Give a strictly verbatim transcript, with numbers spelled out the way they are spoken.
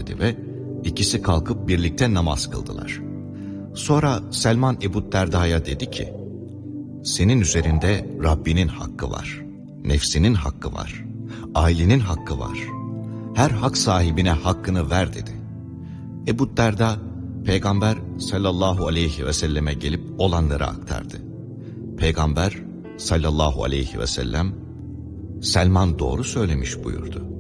dedi ve ikisi kalkıp birlikte namaz kıldılar. Sonra Selman Ebu Derda'ya dedi ki, senin üzerinde Rabbinin hakkı var, nefsinin hakkı var, ailenin hakkı var. Her hak sahibine hakkını ver dedi. Ebu Derda, Peygamber sallallahu aleyhi ve selleme gelip olanları aktardı. Peygamber sallallahu aleyhi ve sellem, Selman doğru söylemiş buyurdu.